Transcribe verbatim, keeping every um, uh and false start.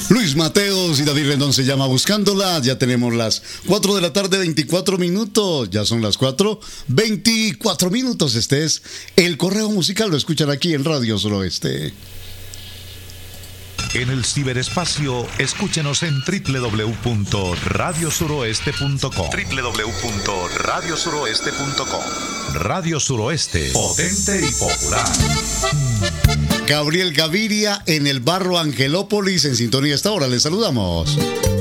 Luis Mateos y David Rendón se llama Buscándola. Ya tenemos las cuatro de la tarde, veinticuatro minutos. Ya son las cuatro, veinticuatro minutos. Este es el correo musical. Lo escuchan aquí en Radio Suroeste. En el ciberespacio, escúchenos en doble u doble u doble u punto radio suroeste punto com. doble u doble u doble u punto radio suroeste punto com. Radio Suroeste, potente y popular. Gabriel Gaviria en el barrio Angelópolis, en sintonía a esta hora. Les saludamos.